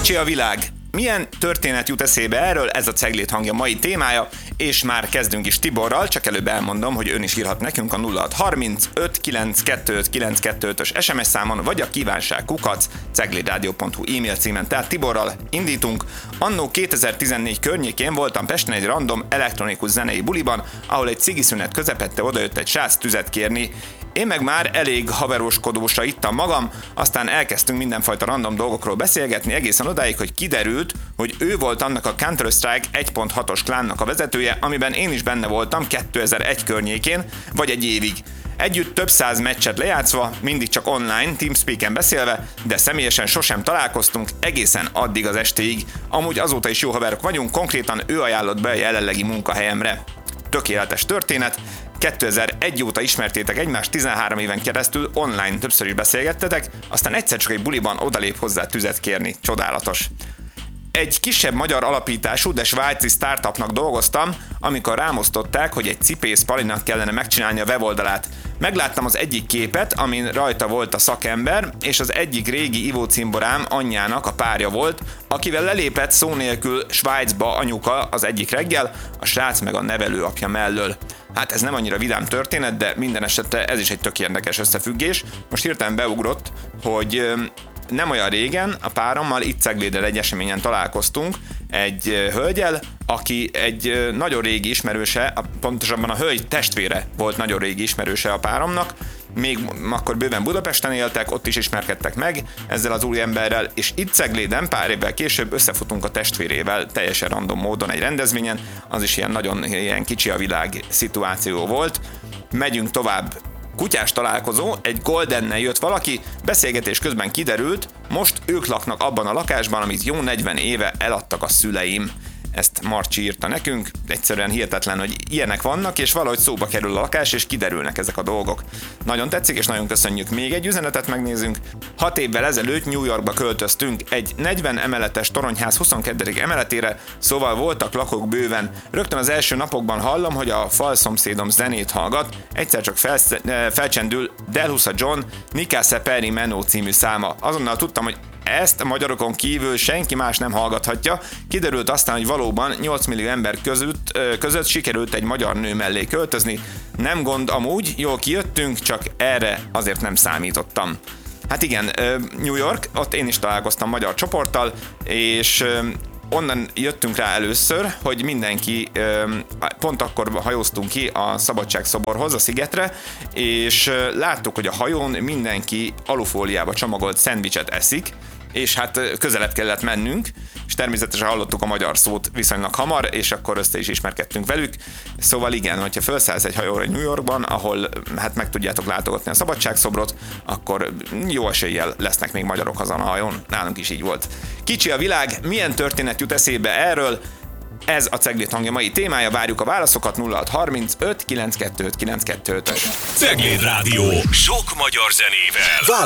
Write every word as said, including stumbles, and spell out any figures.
Kicsi a világ. Milyen történet jut eszébe erről? Ez a Cegléd hangja mai témája, és már kezdünk is Tiborral, csak előbb elmondom, hogy ön is írhat nekünk a nulla hat harminc öt kilenc kettő öt kilenc kettő ötös es em es számon, vagy a kívánság kukac ceglédradio pont hu e-mail címen. Tehát Tiborral indítunk. Annó kétezer-tizennégy környékén voltam Pesten egy random elektronikus zenei buliban, ahol egy cigiszünet közepette odajött egy srác tüzet kérni. Én meg már elég haveroskodósra ittam magam, aztán elkezdtünk mindenfajta random dolgokról beszélgetni, egészen odáig, hogy kiderült, hogy ő volt annak a Counter-Strike egy pont hatos klánnak a vezetője, amiben én is benne voltam kétezer-egy környékén, vagy egy évig. Együtt több száz meccset lejátszva, mindig csak online, TeamSpeak-en beszélve, de személyesen sosem találkoztunk egészen addig az estéig. Amúgy azóta is jó haverok vagyunk, konkrétan ő ajánlott be a jelenlegi munkahelyemre. Tökéletes történet. kétezer-egy óta ismertétek egymást, tizenhárom éven keresztül online többször is beszélgettetek, aztán egyszer csak egy buliban odalép hozzá tüzet kérni. Csodálatos. Egy kisebb magyar alapítású, de svájci startupnak dolgoztam, amikor rámosztották, hogy egy cipész Palinak kellene megcsinálni a weboldalát. Megláttam az egyik képet, amin rajta volt a szakember, és az egyik régi ivócimborám anyjának a párja volt, akivel lelépett szó nélkül Svájcba anyuka az egyik reggel, a srác meg a nevelőapja mellől. Hát ez nem annyira vidám történet, de minden esetre ez is egy tök érdekes összefüggés. Most hirtelen beugrott, hogy nem olyan régen a párommal itt Cegléden egy eseményen találkoztunk egy hölgyel, aki egy nagyon régi ismerőse, pontosabban a hölgy testvére volt nagyon régi ismerőse a páromnak, még akkor bőven Budapesten éltek, ott is ismerkedtek meg ezzel az úri emberrel, és itt Cegléden pár évvel később összefutunk a testvérével teljesen random módon egy rendezvényen, az is ilyen nagyon ilyen kicsi a világ szituáció volt. Megyünk tovább. Kutyás találkozó, egy Goldennel jött valaki, beszélgetés közben kiderült, most ők laknak abban a lakásban, amit jó negyven éve eladtak a szüleim. Ezt Marcsi írta nekünk, egyszerűen hihetetlen, hogy ilyenek vannak, és valahogy szóba kerül a lakás, és kiderülnek ezek a dolgok. Nagyon tetszik, és nagyon köszönjük. Még egy üzenetet megnézünk. Hat évvel ezelőtt New Yorkba költöztünk, egy negyven emeletes toronyház huszonkettedik emeletére, szóval voltak lakók bőven. Rögtön az első napokban hallom, hogy a falszomszédom zenét hallgat, egyszer csak felsz, felcsendül Delhusa John Nicase Peri Menó című száma. Azonnal tudtam, hogy ezt a magyarokon kívül senki más nem hallgathatja. Kiderült aztán, hogy valóban nyolc millió ember között, között sikerült egy magyar nő mellé költözni. Nem gond amúgy, jól kijöttünk, csak erre azért nem számítottam. Hát igen, New York, ott én is találkoztam magyar csoporttal, és onnan jöttünk rá először, hogy mindenki, pont akkor hajóztunk ki a Szabadságszoborhoz, a szigetre, és láttuk, hogy a hajón mindenki alufóliába csomagolt szendvicset eszik, és hát közelebb kellett mennünk, és természetesen hallottuk a magyar szót viszonylag hamar, és akkor össze is ismerkedtünk velük. Szóval igen, hogyha felszállsz egy hajóra New Yorkban, ahol hát meg tudjátok látogatni a Szabadságszobrot, akkor jó eséllyel lesznek még magyarok azon a hajón. Nálunk is így volt. Kicsi a világ, milyen történet jut eszébe erről? Ez a Cegléd hangja mai témája, várjuk a válaszokat nulla hat harminc öt kilenc kettő öt kilenc kettő ötös. Cegléd Rádió, sok magyar zenével.